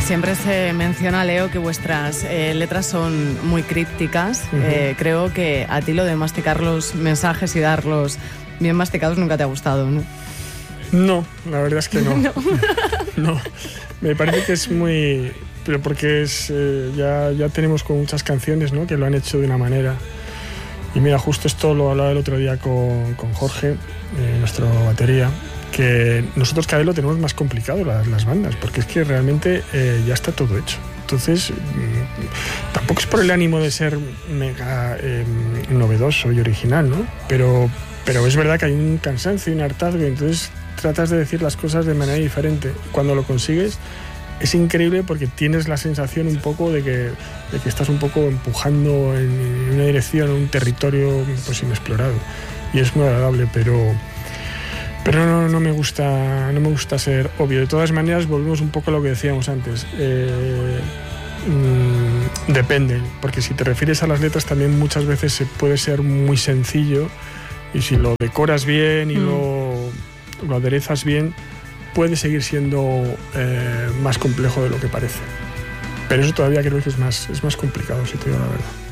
Siempre se menciona, Leo, que vuestras letras son muy crípticas. Creo que a ti lo de masticar los mensajes y darlos bien masticados nunca te ha gustado, ¿no? No, la verdad es que no. No. Me parece que es muy... Pero porque es ya tenemos con muchas canciones, ¿no?, que lo han hecho de una manera. Y mira, justo esto lo hablaba el otro día con Jorge, nuestro batería, que nosotros cada vez lo tenemos más complicado las bandas, porque es que realmente ya está todo hecho. Entonces, tampoco es por el ánimo de ser mega novedoso y original, ¿no? Pero es verdad que hay un cansancio y un hartazgo, entonces tratas de decir las cosas de manera diferente. Cuando lo consigues, es increíble porque tienes la sensación un poco de que estás un poco empujando en una dirección, un territorio pues inexplorado. Y es muy agradable, pero no me gusta ser obvio. De todas maneras, volvemos un poco a lo que decíamos antes. Depende, porque si te refieres a las letras también muchas veces puede ser muy sencillo, y si lo decoras bien y lo aderezas bien, puede seguir siendo más complejo de lo que parece. Pero eso todavía creo que es más complicado, si te digo la verdad.